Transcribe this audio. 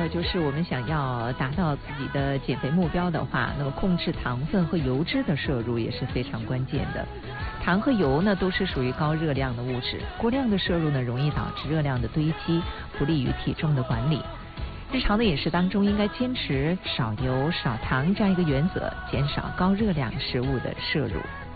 呢，就是我们想要达到自己的减肥目标的话，那么控制糖分和油脂的摄入也是非常关键的。糖和油呢都是属于高热量的物质，过量的摄入呢容易导致热量的堆积，不利于体重的管理。日常的饮食当中应该坚持少油少糖这样一个原则，减少高热量食物的摄入。